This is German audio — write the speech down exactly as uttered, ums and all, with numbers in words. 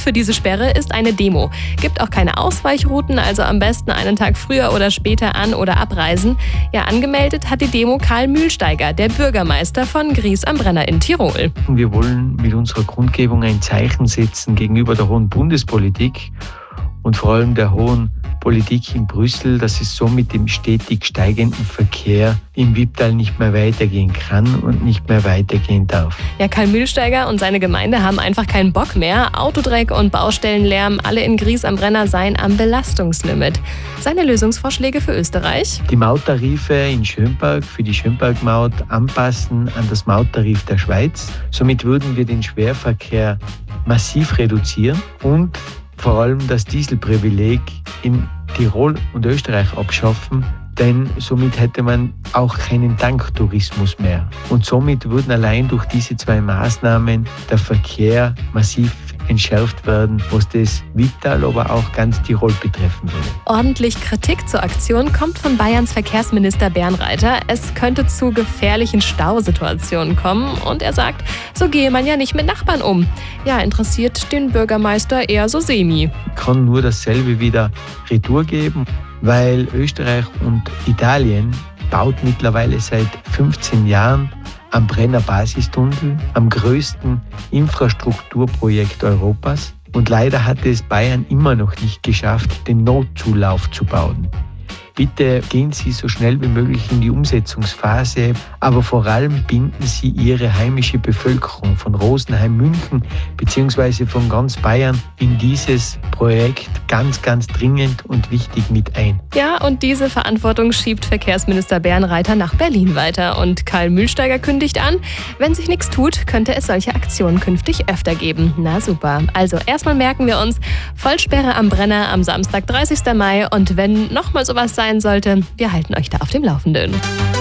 für diese Sperre ist eine Demo. Gibt auch keine Ausweichrouten, also am besten einen Tag früher oder später an- oder abreisen. Ja, angemeldet hat die Demo Karl Mühlsteiger, der Bürgermeister von Gries am Brenner in Tirol. Wir wollen mit unserer Kundgebung ein Zeichen setzen gegenüber der hohen Bundespolitik und vor allem der hohen Politik in Brüssel, dass es so mit dem stetig steigenden Verkehr im Wipptal nicht mehr weitergehen kann und nicht mehr weitergehen darf. Ja, Karl Mühlsteiger und seine Gemeinde haben einfach keinen Bock mehr. Autodreck und Baustellenlärm, alle in Gries am Brenner seien am Belastungslimit. Seine Lösungsvorschläge für Österreich? Die Mauttarife in Schönberg für die Schönbergmaut anpassen an das Mauttarif der Schweiz. Somit würden wir den Schwerverkehr massiv reduzieren und vor allem das Dieselprivileg in Tirol und Österreich abschaffen, denn somit hätte man auch keinen Tanktourismus mehr. Und somit würden allein durch diese zwei Maßnahmen der Verkehr massiv entschärft werden, was das Wipptal, aber auch ganz Tirol betreffen würde. Ordentlich Kritik zur Aktion kommt von Bayerns Verkehrsminister Bernreiter. Es könnte zu gefährlichen Stausituationen kommen und er sagt, so gehe man ja nicht mit Nachbarn um. Ja, interessiert den Bürgermeister eher so semi. Kann nur dasselbe wieder Retour geben, weil Österreich und Italien baut mittlerweile seit fünfzehn Jahren am Brenner Basistunnel, am größten Infrastrukturprojekt Europas. Und leider hat es Bayern immer noch nicht geschafft, den Notzulauf zu bauen. Bitte gehen Sie so schnell wie möglich in die Umsetzungsphase, aber vor allem binden Sie Ihre heimische Bevölkerung von Rosenheim, München bzw. von ganz Bayern in dieses Projekt ganz, ganz dringend und wichtig mit ein. Ja, und diese Verantwortung schiebt Verkehrsminister Bernreiter nach Berlin weiter. Und Karl Mühlsteiger kündigt an, wenn sich nichts tut, könnte es solche Aktionen künftig öfter geben. Na super. Also erstmal merken wir uns, Vollsperre am Brenner am Samstag, dreißigsten Mai. Und wenn nochmal sowas sein sollte, wir halten euch da auf dem Laufenden.